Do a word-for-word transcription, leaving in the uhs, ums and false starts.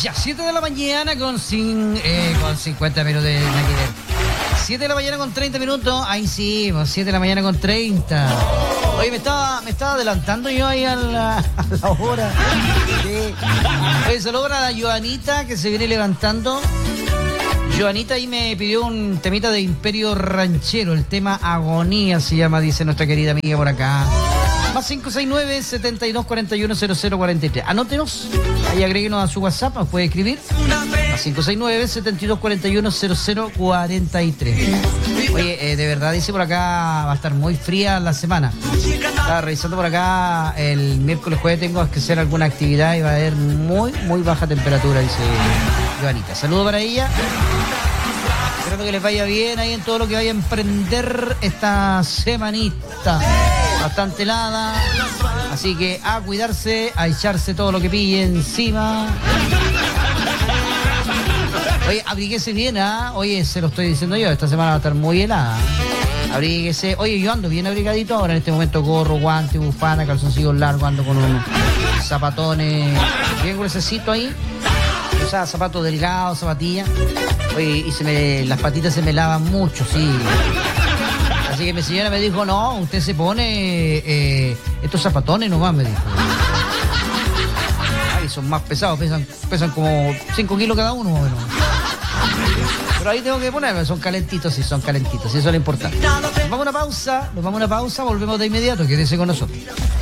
Ya, siete de la mañana con, cin, eh, con cincuenta minutos de siete de la mañana con treinta minutos. Ahí sí, siete de la mañana con treinta. Oye, me estaba, me estaba adelantando yo ahí a la, a la hora. Sí. Oye, se logra la Joanita que se viene levantando. Joanita ahí me pidió un temita de Imperio Ranchero. El tema Agonía se llama, dice nuestra querida amiga por acá. Más cinco seis nueve, setenta y dos cuarenta y uno, cero cero cuarenta y tres. Anótenos, ahí agréguenos a su WhatsApp, nos puede escribir. Más cinco seis nueve, setenta y dos cuarenta y uno, cero cero cuarenta y tres. Oye, eh, de verdad, dice por acá, va a estar muy fría la semana. Estaba revisando por acá, el miércoles jueves tengo que hacer alguna actividad y va a haber muy, muy baja temperatura, dice Joanita. Saludo para ella. Esperando que les vaya bien ahí en todo lo que vaya a emprender esta semanita. Bastante helada, así que a cuidarse, a echarse todo lo que pille encima. Oye, abríguese bien, ¿ah? ¿eh? Oye, se lo estoy diciendo yo, esta semana va a estar muy helada. Abríguese. Oye, yo ando bien abrigadito ahora en este momento, gorro, guante, bufanda, calzoncillos largos, ando con unos zapatones bien gruesecitos ahí. O sea, zapatos delgados, zapatillas. Oye, y se me, las patitas se me lavan mucho, sí. Así que mi señora me dijo, no, usted se pone eh, estos zapatones nomás, me dijo. Ay, son más pesados, pesan, pesan como cinco kilos cada uno, más o menos. Pero ahí tengo que ponerme, son calentitos, sí, son calentitos, y eso es lo importante. Nos vamos a una pausa, nos vamos a una pausa, volvemos de inmediato, quédese con nosotros.